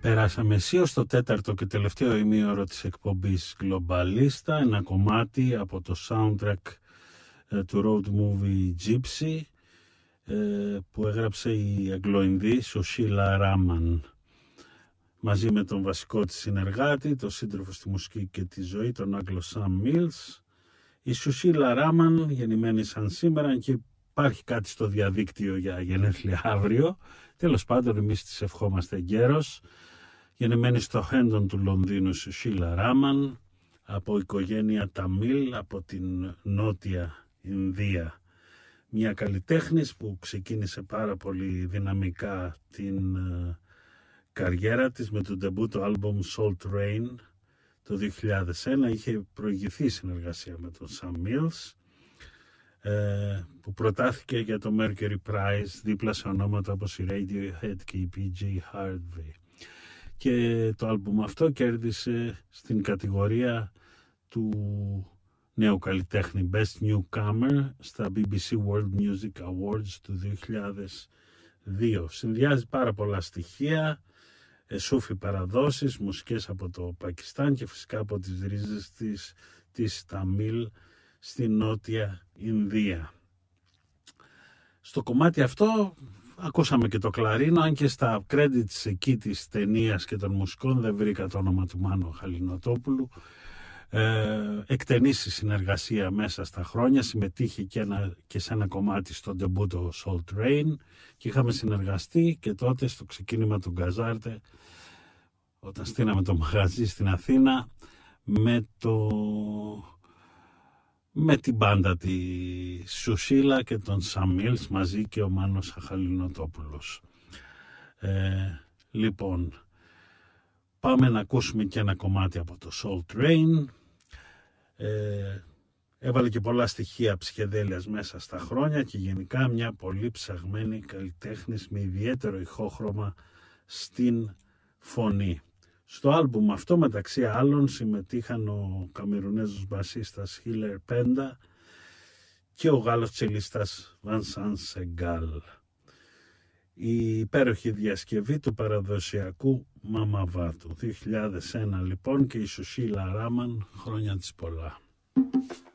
Περάσαμε αισίως στο τέταρτο και τελευταίο ημίωρο της εκπομπής Globalista, ένα κομμάτι από το soundtrack του road movie Gypsy που έγραψε η Αγγλοϊνδή Σουσίλα Ράμαν μαζί με τον βασικό της συνεργάτη, τον σύντροφο στη μουσική και τη ζωή, τον Άγγλο Sam Mills. Η Σουσίλα Ράμαν, γεννημένη σαν σήμερα, και υπάρχει κάτι στο διαδίκτυο για γενέθλια αύριο. Τέλος πάντων, εμείς της ευχόμαστε εγκαίρος. Γεννημένη στο Χέντον του Λονδίνου, Σουσίλα Ράμαν, από οικογένεια Ταμίλ από την Νότια Ινδία. Μια καλλιτέχνης που ξεκίνησε πάρα πολύ δυναμικά την καριέρα της με το ντεμπούτο άλμπουμ Salt Rain το 2001. Είχε προηγηθεί συνεργασία με τον Sam Mills που προτάθηκε για το Mercury Prize δίπλα σε ονόματα όπως η Radiohead και η PJ Harvey. Και το άλμπουμ αυτό κέρδισε στην κατηγορία του νέου καλλιτέχνη Best Newcomer στα BBC World Music Awards του 2002. Συνδυάζει πάρα πολλά στοιχεία, σούφι παραδόσεις, μουσικές από το Πακιστάν και φυσικά από τις ρίζες της Ταμίλ στη Νότια Ινδία. Στο κομμάτι αυτό ακούσαμε και το κλαρίνο, αν και στα credits εκεί της ταινίας και των μουσικών δεν βρήκα το όνομα του Μάνου Χαλινοτόπουλου. Εκτενής η συνεργασία μέσα στα χρόνια, συμμετείχε και σε ένα κομμάτι στο ντεμπούτο Salt Rain και είχαμε συνεργαστεί και τότε στο ξεκίνημα του Γκαζάρτε, όταν στείναμε το μαγαζί στην Αθήνα, με την μπάντα τη Σουσίλα και τον Sam Mills μαζί και ο Μάνος Χαλινοτόπουλος. Λοιπόν, πάμε να ακούσουμε και ένα κομμάτι από το Salt Rain. Έβαλε και πολλά στοιχεία ψυχεδέλειας μέσα στα χρόνια και γενικά μια πολύ ψαγμένη καλλιτέχνης με ιδιαίτερο ηχόχρωμα στην φωνή. Στο άλμπουμ αυτό μεταξύ άλλων συμμετείχαν ο Καμερουνέζος μπασίστας Χίλερ Πέντα και ο Γάλλος τσελίστας Βανσάν Σεγκάλ. Η υπέροχη διασκευή του παραδοσιακού Μαμαβάτου. 2001 λοιπόν και η Σουσίλα Ράμαν, χρόνια της πολλά.